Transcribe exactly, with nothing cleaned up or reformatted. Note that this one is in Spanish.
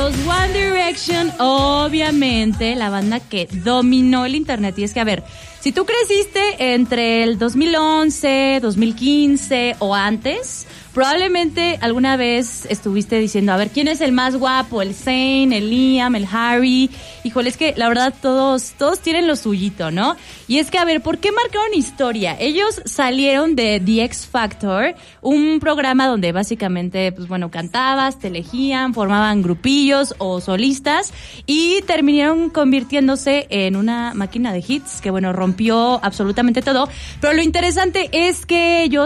los One Direction, obviamente, la banda que dominó el internet. Y es que, a ver, si tú creciste entre el dos mil once, dos mil quince o antes, probablemente alguna vez estuviste diciendo, a ver, ¿quién es el más guapo? El Zayn, el Liam, el Harry. Híjole, es que la verdad todos, todos tienen lo suyito, ¿no? Y es que, a ver, ¿por qué marcaron historia? Ellos salieron de The X Factor, un programa donde básicamente, pues bueno, cantabas, te elegían, formaban grupillos o solistas y terminaron convirtiéndose en una máquina de hits que, bueno, rompió absolutamente todo. Pero lo interesante es que ellos